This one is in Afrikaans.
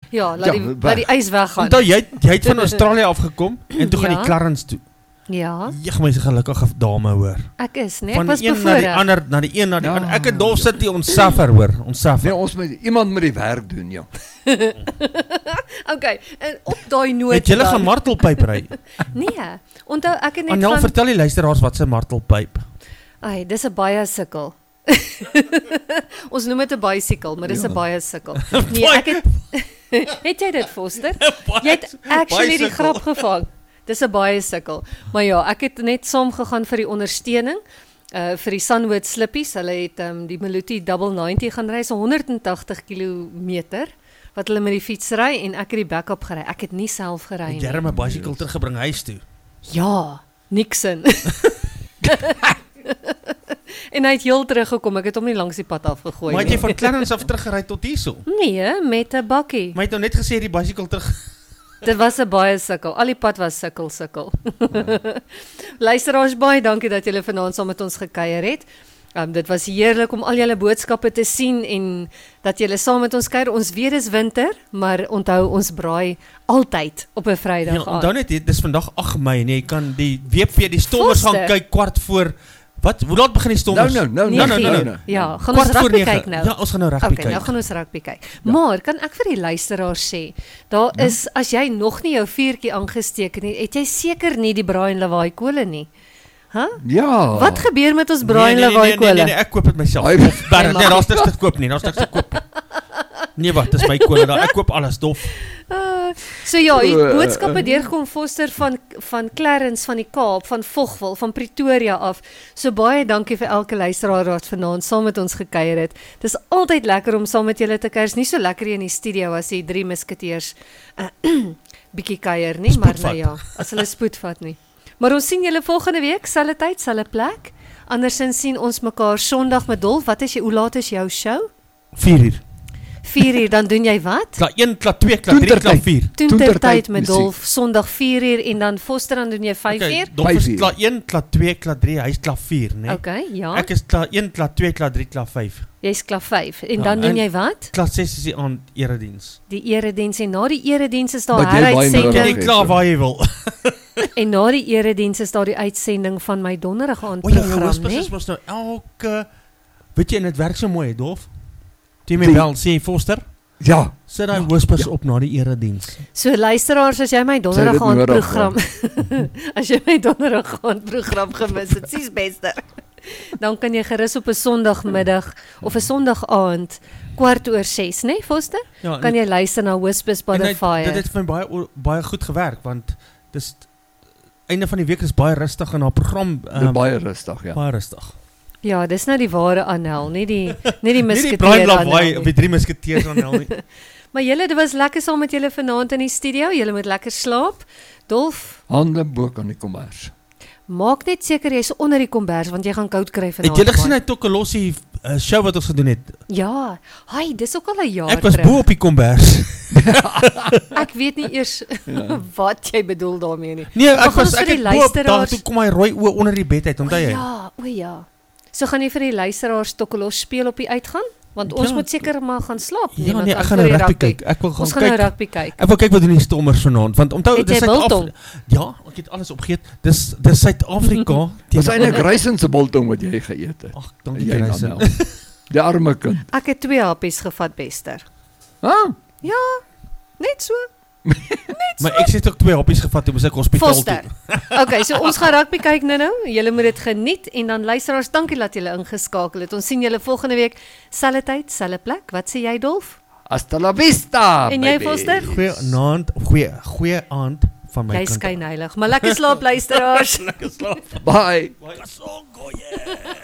Ja, laat die ys weggaan. Onthou, jy het van Australië afgekom, en toe gaan die Clarence toe. Ja. Jy my se gelukkige dame hoor. Ek is, nee, Van ek was die een bevoorreg. na die een na die ander. Ek en Dolf sit hier, ons suffer hoor, ons suffer. Nee, iemand moet die werk doen, ja. Okay, en op daai noot Het julle dan- gaan martelpyp ry? Nee, onthou ek het net Anel, van vertel die luisteraars wat se martelpyp. Ai, dis 'n bicycle. Ons noem dit 'n bicycle, maar dis 'n bicycle. Nee, ek het het jy dit, Foster? Jy het actually die grap gevang. Dis 'n bicycle. Maar ja, ek het net saam gegaan vir die ondersteuning. Vir die Sunwood Slippies. Hulle het die Maluti Double 90 gaan ry, so 180 km wat hulle met die fiets ry en ek het die backup gery. Ek het nie self gery nie. Jy het my bicycle teruggebring huis toe. Ja, niksin. En hy het heel teruggekom. Ek het hom nie langs die pad afgegooi Maar nie. het jy van Clarence af teruggery tot hierso? Nee, met 'n bakkie. Maar jy het nou net gesê die bicycle terug. Dit was 'n baie sukkel. Al die pad was sukkel. Luisteraars, baie dankie dat julle vanaand saam met ons gekuier het. Dit was heerlik om al julle boodskappe te sien en dat julle saam met ons kuier. Ons weet dis winter, maar onthou ons braai altyd op 'n Vrydag Ja, aan. onthou net, dis vandag 8 Mei, nee, jy kan die WP, die Stormers gaan Foster. kyk kwart voor. Wat? Hoe laat begin die Stormers? Nou. Ja, gaan Kwart ons voor rugby 9. kyk nou. Ja, ons gaan nou rugby Okay, kyk. nou gaan ons rugby kyk. Maar kan ek vir die luisteraars sê, daar is as jy nog nie jou vuurtjie aangesteek het nie, het jy seker nie die braai en lawaai kole nie. Ja. Wat gebeur met ons braai en lawaai kole? Nee, ek koop dit myself. Hy- Of Barrett, nee, daar's niks te koop nie, daar's niks te koop nie. Nee, wat, dis my kole daar. Ek koop alles dof. So ja, die boodskappe deurgekom Foster van Clarence van die Kaap, van Vogwel, van Pretoria af. So baie dankie vir elke luisteraar wat vanaand saam met ons gekuier het. Dis altyd lekker om saam met julle te kuier. Is nie so lekker hier in die studio as die drie musketeers bietjie kuier nie, maar nou ja, as hulle spoed vat nie. Maar ons sien julle volgende week, selfde tyd, selfde plek. Andersins sien ons mekaar Sondag met Dolf. Hoe laat is jou show? 4 uur. 4 uur, dan doen jy wat? Kla 1, kla 2, kla 3, kla 4. Toentertyd met Dolf, Sondag 4 uur en dan Foster dan doen jy 5 uur? Dolf is kla 1, kla 2, kla 3, hy is kla 4, né? Okay, ja. Ek is kla 1, kla 2, kla 3, kla 5. Jy's kla 5 en dan doen jy wat? Kla 6 is die aand erediens. Die erediens en na die erediens is daar Wat jy baie heruitsending nodig Jy kla waar jy wil. en na die erediens is daar die uitsending van my donderdag aand O ja, program, Hospes né? is mos nou elke weet jy, en dit werk so mooi, Dolf. Jy my bel, sê Foster, Ja. sit daai Hospes op na die erediens. So luisteraars, as jy my donderdag dit aand nodig, program as jy my donderdag aand program gemis het, sies beste. Dan kan jy gerus op 'n Sondagmiddag of 'n Sondag aand 6:15, né, Foster? Ja, Kan jy luister na Whispers by en the dit Fire. het vir my baie goed gewerk, want dis einde van die week is baie rustig en haar program Baie rustig, ja. baie rustig. Ja, dis nou die ware Anel, nie die Nie die musketeer Brian Anel Lawaai nie. of die 3 musketeers Anel nie. Maar julle, dit was lekker saam met julle vanaand in die studio. Julle moet lekker slaap. Dolf, Hande bo aan die kombers. maak net seker jy's onder die kombers want jy gaan koud kry vanaand. Het julle gesien hy Tokolossie show wat ons gedoen het? Ja, hy, dis ook al 'n jaar Ek was terug. bo op die kombers. Ek weet nie eers wat jy bedoel daarmee nie. Nee, Maar ek gaan was ons vir ek die het bo op, dan luisteraars- toe kom hy rooi oë onder die bed uit, onthou jy? O ja. So gaan jy vir die luisteraars Tokolos speel op die uitgaan? Want ons Ja. moet seker maar gaan slaap. Ja, want nee, ek dan gaan voor nou die rugby kyk. Ek wil gaan Ons gaan nou kyk. rugby kyk. Ek wil kyk wat doen die Stormers vanaand, want onthou Het dis jy biltong? Ja, ek het alles opgeëet. Dis Suid-Afrika Dis eintlik Rysen se biltong wat jy geëet het. Ag, dankie Jy dan Rysen. nou. Die arme kind. Ek het 2 happies gevat, Bester. Ah, Ja, net so. Maar ek het ook 2 happies gevat toe moes ek hospitaal Foster. toe. Okay, so ons gaan rugby kyk nou. Julle moet dit geniet en dan luisteraars, dankie dat julle ingeskakel het. Ons sien julle volgende week, selfde tyd, selfde plek. Wat sê jy, Dolf? hasta la vista. En jy, baby. Foster? Goeie aand van my Jy kant. skyn heilig. Maar lekker slaap luisteraars. Lekker slaap. Bye. Kasongo, yeah.